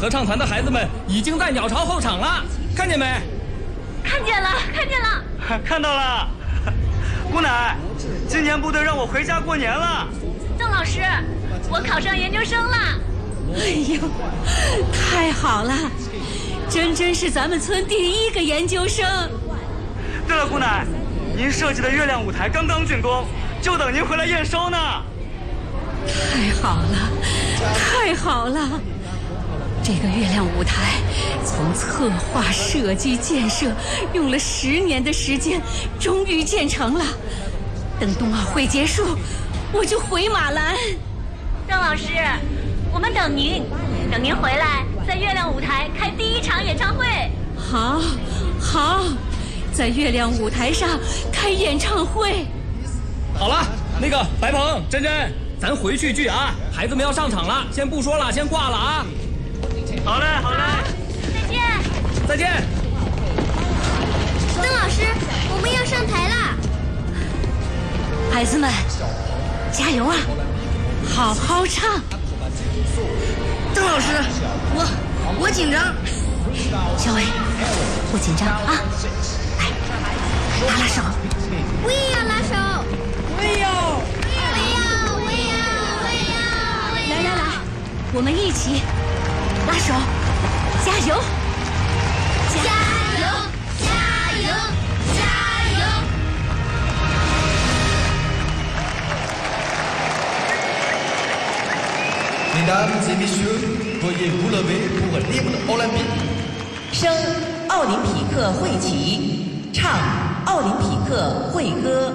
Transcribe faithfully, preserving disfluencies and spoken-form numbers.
合唱团的孩子们已经在鸟巢后场了，看见没？ 看见了，看见了， 看到了。姑奶，今年部队让我回家过年了。 邓老师，我考上研究生了。 哎呦，太好了！真真是咱们村第一个研究生。 对了，姑奶，您设计的月亮舞台刚刚竣工，就等您回来验收呢。 太好了，太好了！这个月亮舞台从策划、设计、建设用了十年的时间，终于建成了。等冬奥会结束，我就回马兰。 邓老师，我们等您，等您回来，在月亮舞台开第一场演唱会。 好，好，在月亮舞台上开演唱会。 好了，那个白鹏、珍珍，咱回去聚啊！孩子们要上场了，先不说了，先挂了啊！ 好嘞，好嘞， 再见， 再见。 邓老师，我们要上台了。 孩子们，加油啊！好好唱。 邓老师，我我紧张。 小伟，不紧张啊！来，拉拉手。 我也要拉手。 我也要。 我要，我要，我要，我要。 来来来，我们一起拉手，加油！ 加油！加油！加油！ Mesdames et messieurs, veuillez vous lever pour l'hymne olympique. 升奥林匹克会旗，唱奥林匹克会歌。